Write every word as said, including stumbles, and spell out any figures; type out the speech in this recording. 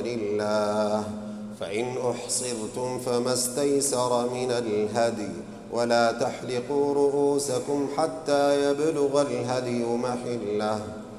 ولله. فإن أحصرتم فما استيسر من الهدي، ولا تحلقوا رؤوسكم حتى يبلغ الهدي محله،